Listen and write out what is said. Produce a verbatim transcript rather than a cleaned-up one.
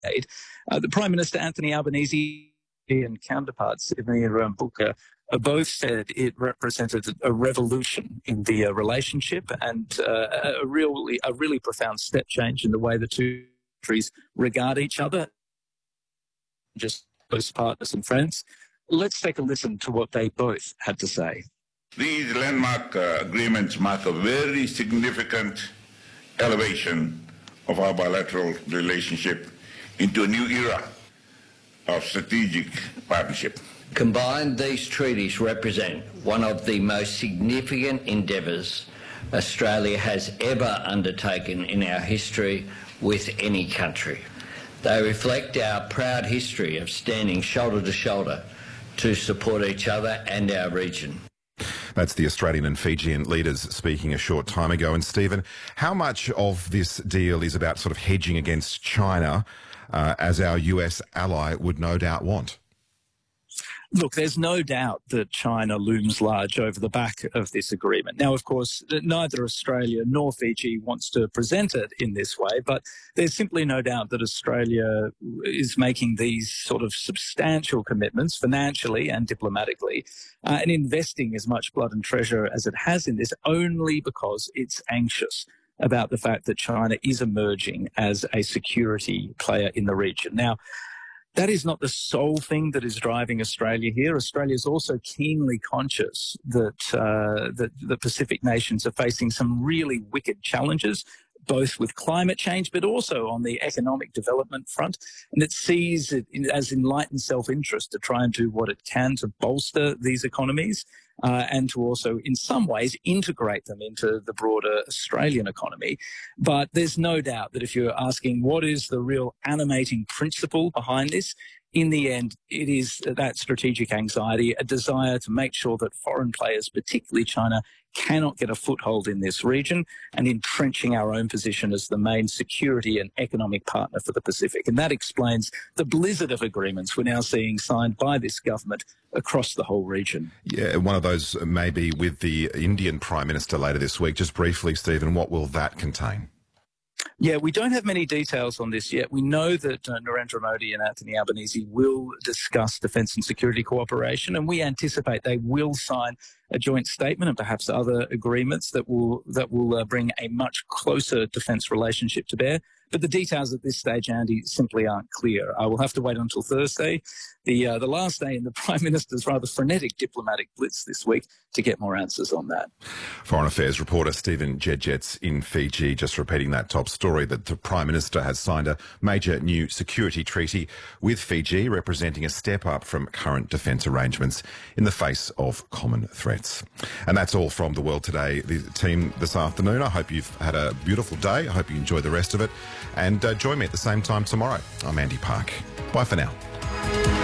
Uh, the Prime Minister, Anthony Albanese, and counterparts, Sydney and Booker, uh, both said it represented a revolution in the uh, relationship and uh, a, really, a really profound step change in the way the two countries regard each other, just close partners and friends. Let's take a listen to what they both had to say. These landmark uh, agreements mark a very significant elevation of our bilateral relationship into a new era of strategic partnership. Combined, these treaties represent one of the most significant endeavours Australia has ever undertaken in our history with any country. They reflect our proud history of standing shoulder to shoulder to support each other and our region. That's the Australian and Fijian leaders speaking a short time ago. And Stephen, how much of this deal is about sort of hedging against China, uh, as our U S ally would no doubt want? Look, there's no doubt that China looms large over the back of this agreement. Now, of course, neither Australia nor Fiji wants to present it in this way, but there's simply no doubt that Australia is making these sort of substantial commitments financially and diplomatically, uh, and investing as much blood and treasure as it has in this only because it's anxious about the fact that China is emerging as a security player in the region. Now, that is not the sole thing that is driving Australia here. Australia is also keenly conscious that, uh, that the Pacific nations are facing some really wicked challenges, both with climate change, but also on the economic development front. And it sees it as enlightened self-interest to try and do what it can to bolster these economies, uh, and to also, in some ways, integrate them into the broader Australian economy. But there's no doubt that if you're asking what is the real animating principle behind this, in the end, it is that strategic anxiety, a desire to make sure that foreign players, particularly China, cannot get a foothold in this region, and entrenching our own position as the main security and economic partner for the Pacific. And that explains the blizzard of agreements we're now seeing signed by this government across the whole region. Yeah, one of those may be with the Indian Prime Minister later this week. Just briefly, Stephen, what will that contain? Yeah, we don't have many details on this yet. We know that uh, Narendra Modi and Anthony Albanese will discuss defence and security cooperation, and we anticipate they will sign a joint statement and perhaps other agreements that will that will uh, bring a much closer defence relationship to bear. But the details at this stage, Andy, simply aren't clear. I will have to wait until Thursday, the uh, the last day in the Prime Minister's rather frenetic diplomatic blitz this week, to get more answers on that. Foreign Affairs reporter Stephen Jedgetts in Fiji, just repeating that top story that the Prime Minister has signed a major new security treaty with Fiji, representing a step up from current defence arrangements in the face of common threats. And that's all from The World Today, the team this afternoon. I hope you've had a beautiful day. I hope you enjoy the rest of it. And uh, join me at the same time tomorrow. I'm Andy Park. Bye for now.